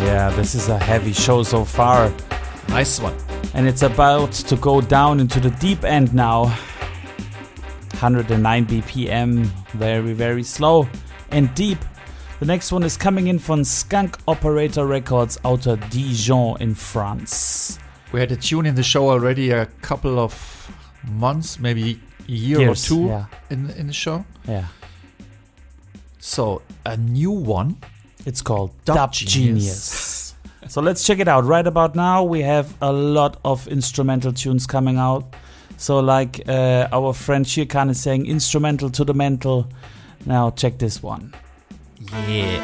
Yeah, this is a heavy show so far. Nice one. And it's about to go down into the deep end now. 109 BPM, very, very slow and deep. The next one is coming in from Skunk Operator Records out of Dijon in France. We had a tune in the show already a couple of months, maybe a year or two in the show. Yeah. So, a new one. It's called Dub Genius. So let's check it out. Right about now, we have a lot of instrumental tunes coming out. So like our friend Shirkan is saying, instrumental to the mental. Now check this one. Yeah.